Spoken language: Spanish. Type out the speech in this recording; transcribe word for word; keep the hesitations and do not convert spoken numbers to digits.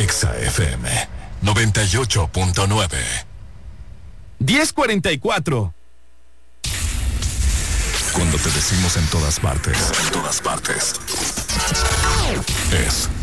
Exa F M noventa y ocho punto nueve. diez cuarenta y cuatro. Cuando te decimos en todas partes, en todas partes, es